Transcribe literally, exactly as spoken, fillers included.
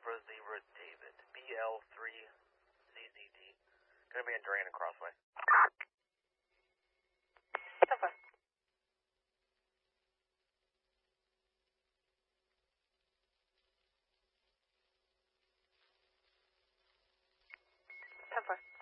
Alpha Zebra David, B L three Z Z D. Gonna be in Duran and Crossway. ten four. ten four.